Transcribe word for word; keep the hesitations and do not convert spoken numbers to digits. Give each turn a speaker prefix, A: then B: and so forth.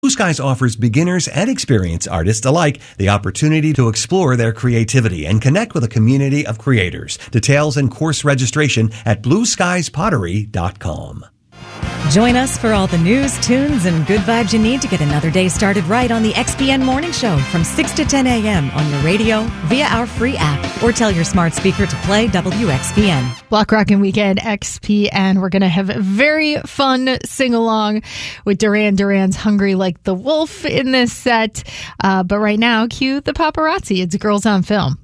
A: Blue Skies offers beginners and experienced artists alike the opportunity to explore their creativity and connect with a community of creators. Details and course registration at blue skies pottery dot com.
B: Join us for all the news, tunes, and good vibes you need to get another day started right on the X P N Morning Show from six to ten a.m. on your radio, via our free app, or tell your smart speaker to play W X P N.
C: Block Rockin' Weekend X P N. We're going to have a very fun sing-along with Duran Duran's Hungry Like the Wolf in this set. Uh, but right now, cue the paparazzi. It's Girls on Film.